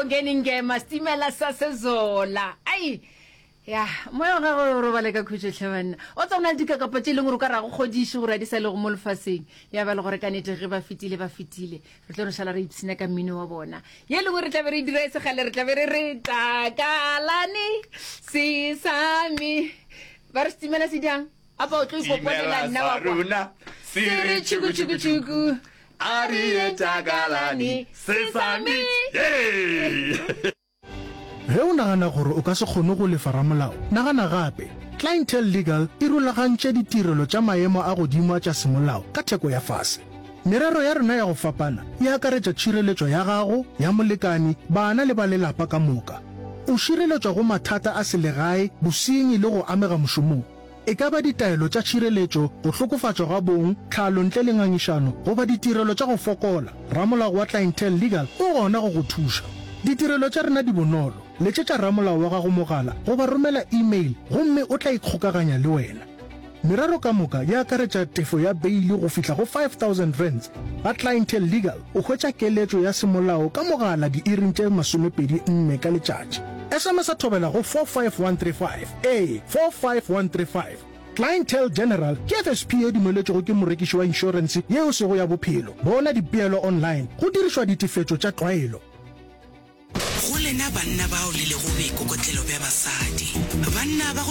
ngeni ngema stimela sasezola ai ya moyo ga go robale ka khutshwe bana o tsona dikakapa tse leng go ka ra go kgodishe gore di sa le go mo lefaseng ya ba le gore ka nete ge ba fitile re tlo re shala re itsina ka mmino wa bona ye le gore tla be re dira segale re tla be re takalane sisami ba re stimela se diang apa o tlo ipopolela nna wa runa siri chuku ari takalane sisami ge o nagana gore o ka se kgone go lefa ramolao nagana gape Clientele Legal e rulagantše ditirelo tša maemo a godimo a tša semolao ka theko ya fase. Merero ya rena ya go fapana e akaretša tšhireletšo ya gago ya molekani bana le ba lelapa ka moka. O šireletšwa go mathata a selegae bosenyi le go amega mošomong. E ka ba ditaelo tša tšhireletšo go hlokofatšwa ga bong tlhalo ntle le ngangišano goba ditirelo tša go fokola. Ramolao wa Clientele Legal o gona go go thuša. Ditirelo tša rena di bonolo letšetša ramolao wa gago mogala goba romela email gomme o tla ikgokaganya le wena. Merero ka moka ya akaretša tefo ya beili go fihla go 5,000 rands. Ga Clientele Legal o hwetša keletšo ya semolao ka mogala diiring tše 24 ka letšatši. SMS a thobela go 45135 45135. Clientele General ke FSP e dumeletšego ke morekiši wa insurance yeo sego ya bophelo. Bona dipeelo online go dirišwa ditefetšo tša tlwaelo. Go lena banna bao le lego boikokotlelo bja basadi banna ba go